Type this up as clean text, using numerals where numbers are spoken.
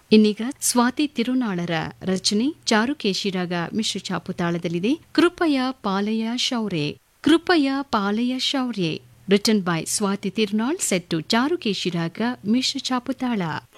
ಇನ್ನೀಗ ಸ್ವಾತಿ ತಿರುನಾಳರ ರಚನೆ ಚಾರುಕೇಶಿರಾಗ ಮಿಶ್ರ ಚಾಪುತಾಳದಲ್ಲಿದೆ. ಕೃಪಯ ಪಾಲಯ ಶೌರ್ಯೆ, ಕೃಪಯ ಪಾಲಯ ಶೌರ್ಯೆ, written by Swati Tirunal, set to ಚಾರುಕೇಶಿರಾಗ Mishra ಚಾಪುತಾಳ.